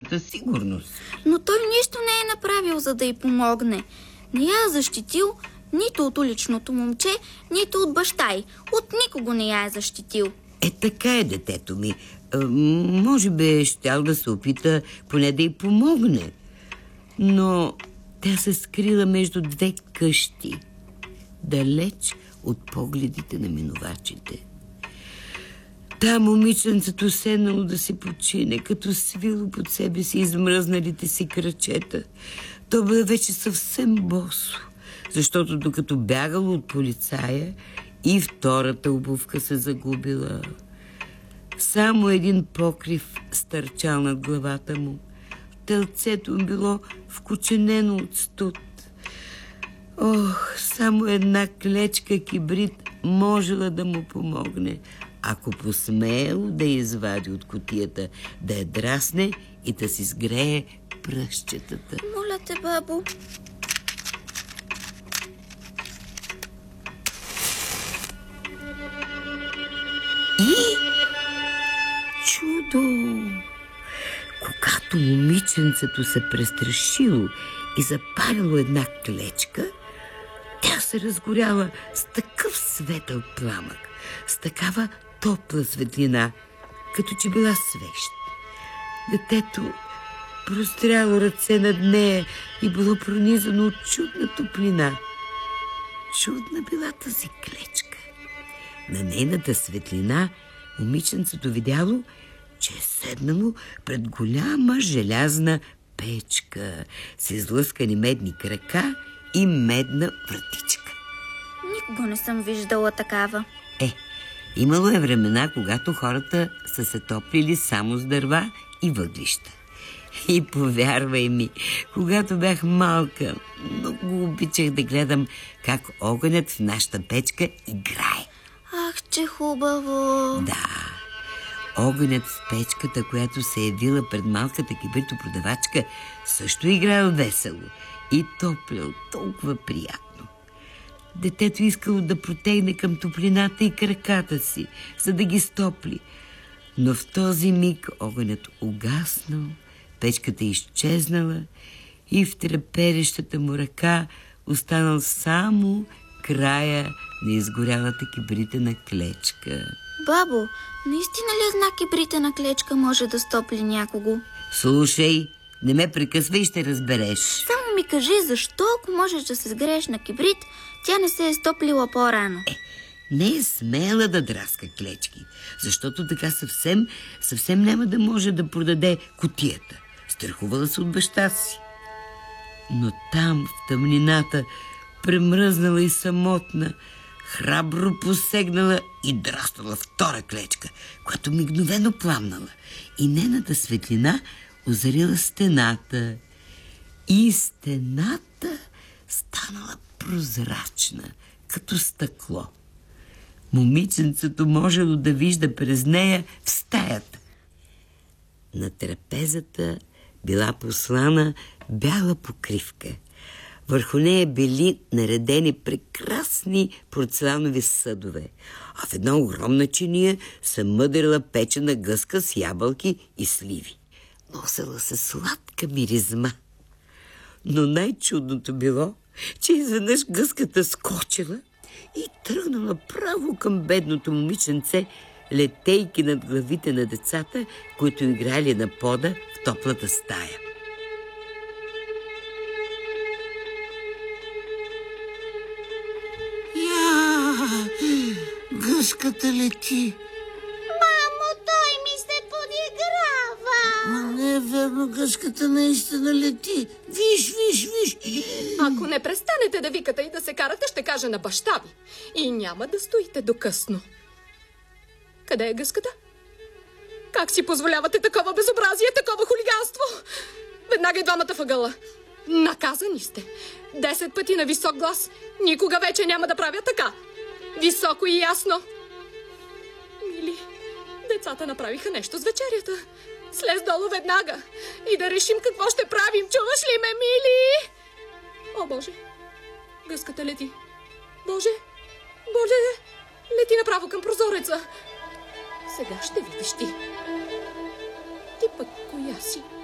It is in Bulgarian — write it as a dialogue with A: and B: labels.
A: нейната сигурност.
B: Но той нищо не е направил, за да й помогне. Не я е защитил нито от уличното момче, нито от баща й. От никого не я е защитил.
A: Така е, детето ми. Може би щял да се опита поне да й помогне. Но тя се скрила между две къщи, далеч от погледите на минувачите. Там момиченцето седнало да си почине, като свило под себе си измръзналите си крачета. То бе вече съвсем босо, защото докато бягало от полицая, и втората обувка се загубила. Само един покрив стърчал над главата му. Телцето му било вкученено от студ. Само една клечка кибрид можела да му помогне, ако посмеело да я извади от кутията, да я драсне и да си сгрее пръстчетата.
B: Моля те, бабо.
A: И чудо! Когато момиченцето се престрашило и запалило една клечка, тя се разгоряла с такъв светъл пламък, с такава топла светлина, като че била свещ. Детето простряло ръце над нея и било пронизано от чудна топлина. Чудна била тази клечка. На нейната светлина момиченцето видяло, че е седнало пред голяма желязна печка с излъскани медни крака и медна вратичка.
B: Никога не съм виждала такава.
A: Имало е времена, когато хората са се топлили само с дърва и въглища. И повярвай ми, когато бях малка, много обичах да гледам как огънят в нашата печка играе.
B: Ах, че хубаво!
A: Да, огънят в печката, която се явила пред малката кибритопродавачка, също играел весело и топлял толкова приятно. Детето искало да протегне към топлината и краката си, за да ги стопли. Но в този миг огънят угаснал, печката изчезнала и в треперещата му ръка останал само края на изгорялата кибритена клечка.
B: Бабо, наистина ли една кибритена клечка може да стопли някого?
A: Слушай, не ме прекъсвай и ще разбереш.
B: Само ми кажи, защо, ако можеш да се сгрееш на кибрит, тя не се е стоплила по-рано?
A: Не е смела да драска клечки, защото така съвсем няма да може да продаде кутията. Страхувала се от баща си. Но там, в тъмнината, премръзнала и самотна, храбро посегнала и драснала втора клечка, която мигновено пламнала, и нейната светлина озарила стената. И стената станала прозрачна, като стъкло. Момиченцето можело да вижда през нея в стаята. На трапезата била послана бяла покривка. Върху нея били наредени прекрасни порцеланови съдове, а в една огромна чиния се мъдрила печена гъска с ябълки и сливи. Носела се сладка миризма. Но най-чудното било, че изведнъж гъската скочила и тръгнала право към бедното момиченце, летейки над главите на децата, които играли на пода в топлата стая.
C: Гъската лети.
D: Мамо, той ми се подиграва.
C: Не е верно, гъската наистина лети. Виж.
E: Ако не престанете да викате и да се карате, ще кажа на баща ви. И няма да стоите до късно. Къде е гъската? Как си позволявате такова безобразие, такова хулиганство? Веднага и двамата въгъла. Наказани сте. 10 пъти на висок глас. Никога вече няма да правя така. Високо и ясно. Мили, децата направиха нещо с вечерята. Слез долу веднага и да решим какво ще правим. Чуваш ли ме, Мили? О, Боже! Гъската лети. Боже! Лети направо към прозореца. Сега ще видиш ти. Ти пък коя си?